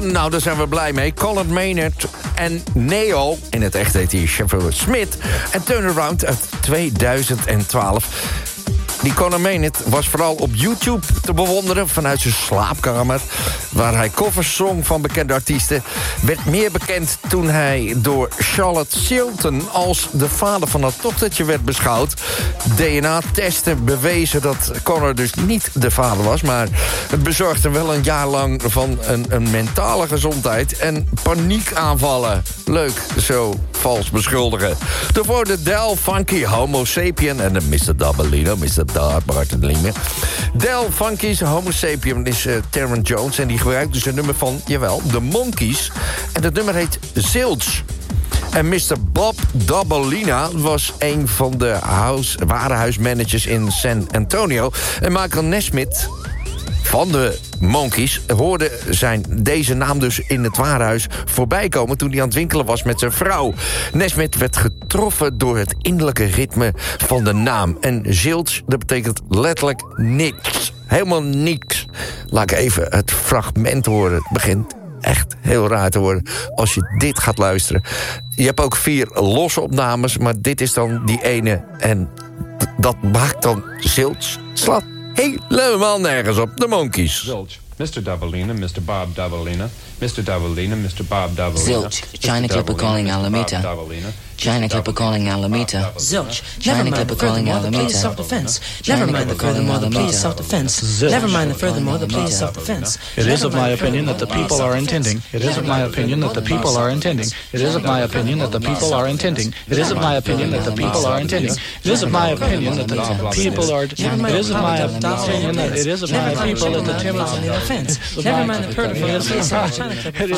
Nou, daar zijn we blij mee. Colin Maynard en Neo, in het echt heet hij Sheffield Smith, en Turnaround uit 2012. Die Colin Maynard was vooral op YouTube te bewonderen vanuit zijn slaapkamer, waar hij covers zong van bekende artiesten. Werd meer bekend toen hij door Charlotte Chilton als de vader van dat dochtertje werd beschouwd. DNA-testen bewezen dat Connor dus niet de vader was, maar het bezorgde wel een jaar lang van een mentale gezondheid en paniekaanvallen. Leuk, zo vals beschuldigen. Daarvoor de Del Funky Homo Sapien en de Mr. Dabalino, Mr. Bartolini. Del Funky's Homo Sapien is Terrence Jones en die gebruikt dus een nummer van, jawel, de Monkees. En dat nummer heet Zilch. En Mr. Bob Dabalina was een van de warenhuismanagers in San Antonio. En Michael Nesmith van de Monkees hoorde deze naam dus in het warenhuis voorbij komen toen hij aan het winkelen was met zijn vrouw. Nesmith werd getroffen door het innerlijke ritme van de naam. En Zilch, dat betekent letterlijk niks. Helemaal niks. Laat ik even het fragment horen. Het begint echt heel raar te worden als je dit gaat luisteren. Je hebt ook 4 losse opnames, maar dit is dan die ene. En dat maakt dan Zilch slaat helemaal nergens op. De Monkees. Zilch, Mr. Dabalina, Mr. Bob Dabalina, Mr. Dabalina, Mr. Bob Dabalina. Zilch, China Clipper calling Alameda. China Clipper calling Alameda. Zilch, never mind the furthermore, the plea is self-defense. Never mind the furthermore, the plea is self-defense. Never mind the furthermore, the plea is self-defense. It is of my opinion that the people are intending. It is of my opinion that the people are intending. It is of my opinion that the people are intending. It is of my opinion that the people are intending. It is of my opinion that the people are. It is of my opinion that it is of my people that the Timmons on the offense. Never mind the furthermore, the plea is self-defense. It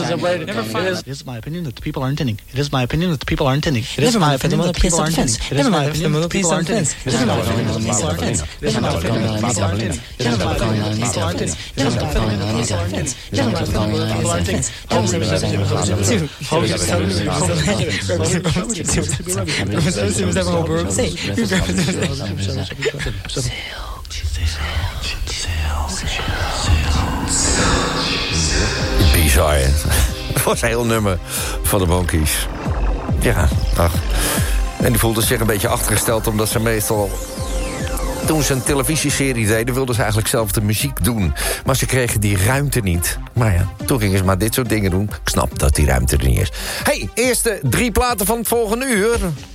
is my opinion that the people are intending. It is my opinion that the people are intending. Never mind the furthermore, the plea is self-defense. Never mind the furthermore, the plea is self-defense. Never mind the furthermore, the plea is self-defense. Never mind the furthermore, the plea is self-defense. Never mind the furthermore, the plea is self-defense. Never mind the furthermore, the plea is self-defense. Never mind the furthermore, the plea is self-defense. Bizar, hè? Dat was een heel nummer van de Monkees. Ja, ach. En die voelde zich een beetje achtergesteld, omdat ze meestal, toen ze een televisieserie deden, wilden ze eigenlijk zelf de muziek doen. Maar ze kregen die ruimte niet. Maar ja, toen gingen ze maar dit soort dingen doen. Ik snap dat die ruimte er niet is. Hey, eerste 3 platen van het volgende uur.